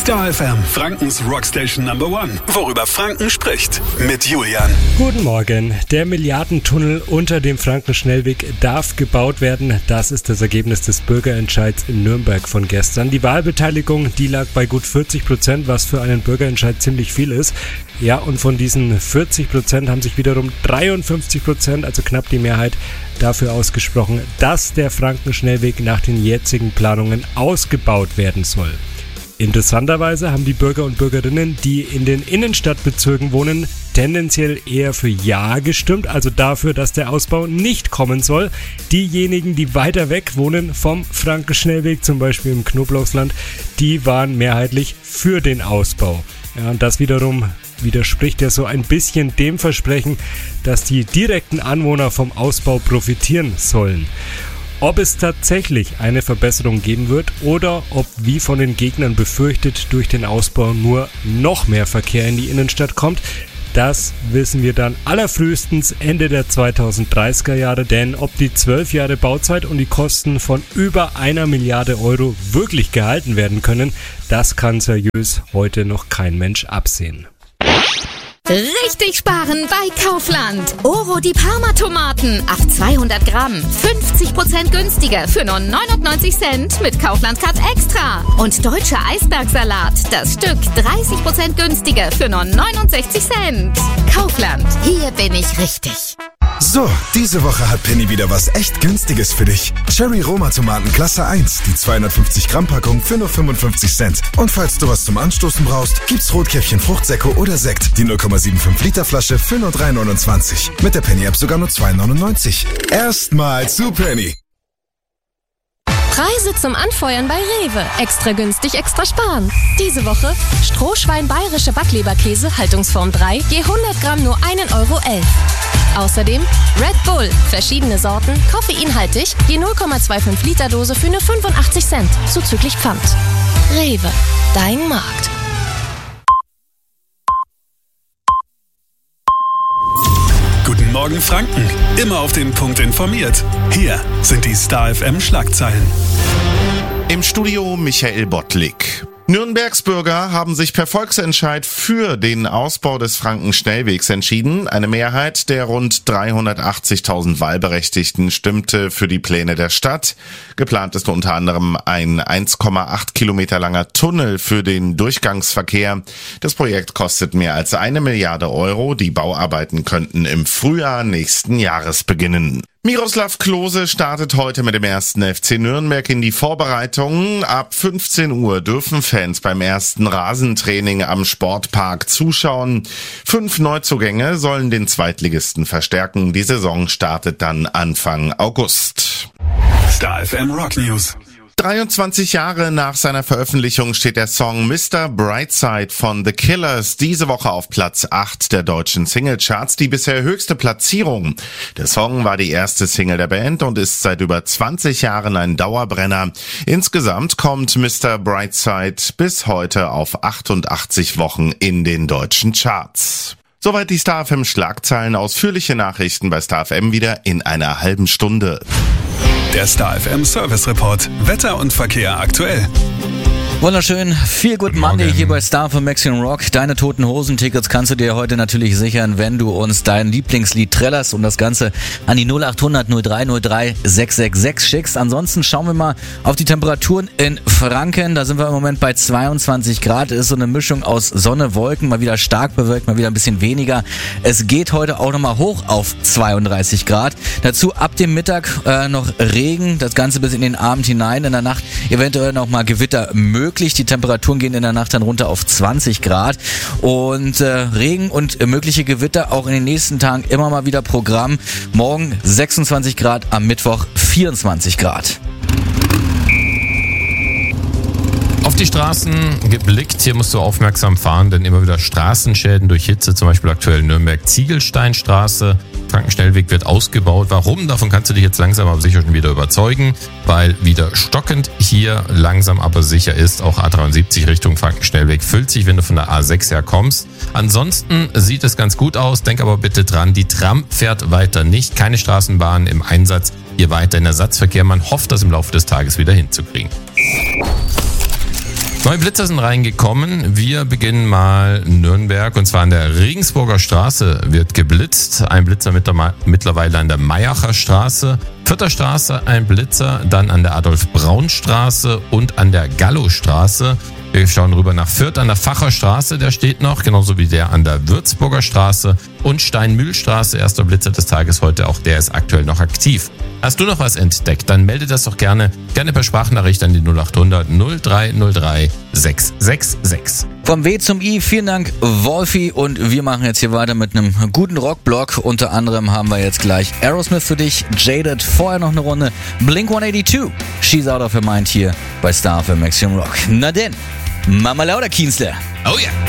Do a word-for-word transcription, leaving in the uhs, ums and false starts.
Star F M, Frankens Rockstation Number One. Worüber Franken spricht. Mit Julian. Guten Morgen. Der Milliardentunnel unter dem Frankenschnellweg darf gebaut werden. Das ist das Ergebnis des Bürgerentscheids in Nürnberg von gestern. Die Wahlbeteiligung, die lag bei gut vierzig Prozent, was für einen Bürgerentscheid ziemlich viel ist. Ja, und von diesen vierzig Prozent haben sich wiederum dreiundfünfzig Prozent, also knapp die Mehrheit, dafür ausgesprochen, dass der Frankenschnellweg nach den jetzigen Planungen ausgebaut werden soll. Interessanterweise haben die Bürger und Bürgerinnen, die in den Innenstadtbezirken wohnen, tendenziell eher für Ja gestimmt, also dafür, dass der Ausbau nicht kommen soll. Diejenigen, die weiter weg wohnen vom Frankenschnellweg, zum Beispiel im Knoblauchsland, die waren mehrheitlich für den Ausbau. Ja, und das wiederum widerspricht ja so ein bisschen dem Versprechen, dass die direkten Anwohner vom Ausbau profitieren sollen. Ob es tatsächlich eine Verbesserung geben wird oder ob, wie von den Gegnern befürchtet, durch den Ausbau nur noch mehr Verkehr in die Innenstadt kommt, das wissen wir dann allerfrühestens Ende der zweitausenddreißiger Jahre, denn ob die zwölf Jahre Bauzeit und die Kosten von über einer Milliarde Euro wirklich gehalten werden können, das kann seriös heute noch kein Mensch absehen. Richtig sparen bei Kaufland. Oro die Parma-Tomaten auf zweihundert Gramm. fünfzig Prozent günstiger für nur neunundneunzig Cent mit Kaufland-Card Extra. Und deutscher Eisbergsalat. Das Stück dreißig Prozent günstiger für nur neunundsechzig Cent. Kaufland. Hier bin ich richtig. So, diese Woche hat Penny wieder was echt Günstiges für dich. Cherry Roma Tomaten Klasse eins, die zweihundertfünfzig Gramm Packung für nur fünfundfünfzig Cent. Und falls du was zum Anstoßen brauchst, gibt's Rotkäppchen Fruchtsäcko oder Sekt, die null Komma fünfundsiebzig Liter Flasche für nur drei neunundzwanzig. Mit der Penny App sogar nur zwei neunundneunzig. Erstmal zu Penny. Preise zum Anfeuern bei Rewe. Extra günstig, extra sparen. Diese Woche Strohschwein bayerische Backleberkäse, Haltungsform drei, je hundert Gramm nur ein Euro elf. Außerdem Red Bull, verschiedene Sorten, koffeinhaltig, je null Komma fünfundzwanzig Liter Dose für nur fünfundachtzig Cent, zuzüglich Pfand. Rewe, dein Markt. Guten Morgen Franken. Immer auf den Punkt informiert. Hier sind die Star F M Schlagzeilen. Im Studio Michael Bottlik. Nürnbergs Bürger haben sich per Volksentscheid für den Ausbau des Frankenschnellwegs entschieden. Eine Mehrheit der rund dreihundertachtzigtausend Wahlberechtigten stimmte für die Pläne der Stadt. Geplant ist unter anderem ein eins Komma acht Kilometer langer Tunnel für den Durchgangsverkehr. Das Projekt kostet mehr als eine Milliarde Euro. Die Bauarbeiten könnten im Frühjahr nächsten Jahres beginnen. Miroslav Klose startet heute mit dem ersten F C Nürnberg in die Vorbereitungen. Ab fünfzehn Uhr dürfen Fans beim ersten Rasentraining am Sportpark zuschauen. Fünf Neuzugänge sollen den Zweitligisten verstärken. Die Saison startet dann Anfang August. Star F M Rock News. dreiundzwanzig Jahre nach seiner Veröffentlichung steht der Song Mister Brightside von The Killers diese Woche auf Platz acht der deutschen Singlecharts, die bisher höchste Platzierung. Der Song war die erste Single der Band und ist seit über zwanzig Jahren ein Dauerbrenner. Insgesamt kommt Mister Brightside bis heute auf achtundachtzig Wochen in den deutschen Charts. Soweit die Star F M Schlagzeilen. Ausführliche Nachrichten bei Star F M wieder in einer halben Stunde. Der Star F M Service Report. Wetter und Verkehr aktuell. Wunderschön, viel Good Monday hier bei Star von Maximum Rock. Deine Toten Hosen-Tickets kannst du dir heute natürlich sichern, wenn du uns dein Lieblingslied trällerst und das Ganze an die null acht hundert null drei null drei sechs sechs sechs schickst. Ansonsten schauen wir mal auf die Temperaturen in Franken. Da sind wir im Moment bei zweiundzwanzig Grad. Ist so eine Mischung aus Sonne, Wolken, mal wieder stark bewölkt, mal wieder ein bisschen weniger. Es geht heute auch nochmal hoch auf zweiunddreißig Grad. Dazu ab dem Mittag äh, noch Regen, das Ganze bis in den Abend hinein. In der Nacht eventuell nochmal Gewitter möglich. Die Temperaturen gehen in der Nacht dann runter auf zwanzig Grad und äh, Regen und äh, mögliche Gewitter auch in den nächsten Tagen immer mal wieder Programm. Morgen sechsundzwanzig Grad, am Mittwoch vierundzwanzig Grad. Auf die Straßen geblickt, hier musst du aufmerksam fahren, denn immer wieder Straßenschäden durch Hitze, zum Beispiel aktuell Nürnberg-Ziegelsteinstraße. Frankenschnellweg wird ausgebaut. Warum? Davon kannst du dich jetzt langsam aber sicher schon wieder überzeugen, weil wieder stockend hier langsam aber sicher ist. Auch A dreiundsiebzig Richtung Frankenschnellweg füllt sich, wenn du von der A sechs her kommst. Ansonsten sieht es ganz gut aus. Denk aber bitte dran, die Tram fährt weiter nicht. Keine Straßenbahn im Einsatz. Hier weiter in Ersatzverkehr. Man hofft, das im Laufe des Tages wieder hinzukriegen. Neue Blitzer sind reingekommen. Wir beginnen mal Nürnberg und zwar an der Regensburger Straße wird geblitzt. Ein Blitzer mittlerweile an der Mayacher Straße. Vierter Straße ein Blitzer, dann an der Adolf-Braun-Straße und an der Gallo-Straße. Wir schauen rüber nach Fürth an der Facher Straße, der steht noch, genauso wie der an der Würzburger Straße und Steinmühlstraße, erster Blitzer des Tages heute, auch der ist aktuell noch aktiv. Hast du noch was entdeckt, dann melde das doch gerne, gerne per Sprachnachricht an die null acht hundert null drei null drei sechs sechs sechs. Vom W zum I, vielen Dank Wolfi und wir machen jetzt hier weiter mit einem guten Rockblock. Unter anderem haben wir jetzt gleich Aerosmith für dich, Jaded, vorher noch eine Runde Blink one eighty-two, She's Out of Her Mind hier bei Star F M Maximum Rock. Na denn, Mama Lauda Kienzler. Oh ja. Yeah.